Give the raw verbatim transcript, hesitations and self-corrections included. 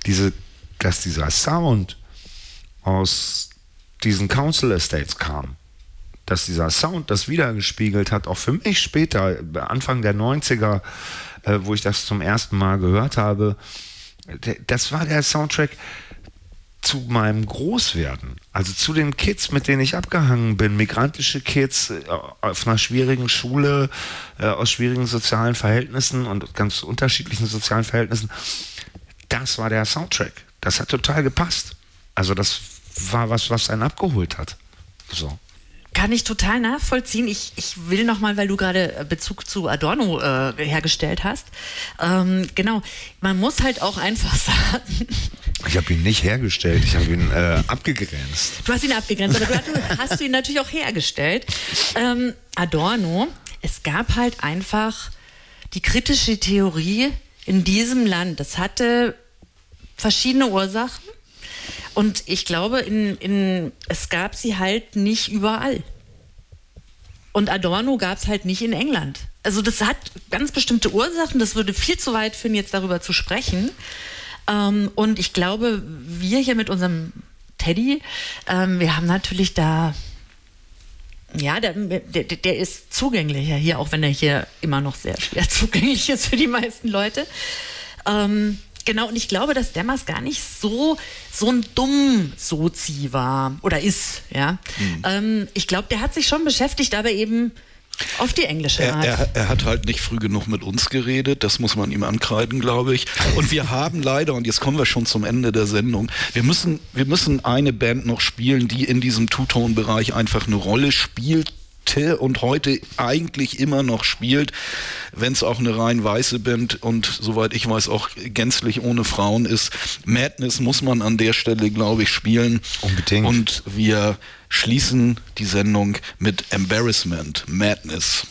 diese, dass dieser Sound aus diesen Council Estates kam, dass dieser Sound das wiedergespiegelt hat, auch für mich später, Anfang der neunziger, äh, wo ich das zum ersten Mal gehört habe, das war der Soundtrack zu meinem Großwerden, also zu den Kids, mit denen ich abgehangen bin, migrantische Kids äh, auf einer schwierigen Schule, äh, aus schwierigen sozialen Verhältnissen und ganz unterschiedlichen sozialen Verhältnissen. Das war der Soundtrack. Das hat total gepasst. Also das war was, was einen abgeholt hat. So. Kann ich total nachvollziehen. Ich, ich will nochmal, weil du gerade Bezug zu Adorno äh, hergestellt hast. Ähm, genau, man muss halt auch einfach sagen... Ich habe ihn nicht hergestellt, ich habe ihn äh, abgegrenzt. Du hast ihn abgegrenzt, aber du hast du ihn natürlich auch hergestellt. Ähm, Adorno, es gab halt einfach die kritische Theorie in diesem Land. Das hatte verschiedene Ursachen. Und ich glaube, in, in, es gab sie halt nicht überall. Und Adorno gab es halt nicht in England. Also das hat ganz bestimmte Ursachen. Das würde viel zu weit führen, jetzt darüber zu sprechen. Ähm, und ich glaube, wir hier mit unserem Teddy, ähm, wir haben natürlich da, ja, der, der, der ist zugänglicher hier, auch wenn er hier immer noch sehr schwer zugänglich ist für die meisten Leute. Ähm, Genau, und ich glaube, dass Demmers gar nicht so, so ein dumm Sozi war oder ist, ja. Mhm. Ähm, ich glaube, der hat sich schon beschäftigt, aber eben auf die englische Art. Er, er, er hat halt nicht früh genug mit uns geredet, das muss man ihm ankreiden, glaube ich. Und wir haben leider, und jetzt kommen wir schon zum Ende der Sendung, wir müssen, wir müssen eine Band noch spielen, die in diesem Two-Tone-Bereich einfach eine Rolle spielt und heute eigentlich immer noch spielt, wenn es auch eine rein weiße Band und soweit ich weiß auch gänzlich ohne Frauen ist. Madness muss man an der Stelle, glaube ich, spielen. Unbedingt. Und wir schließen die Sendung mit Embarrassment, Madness.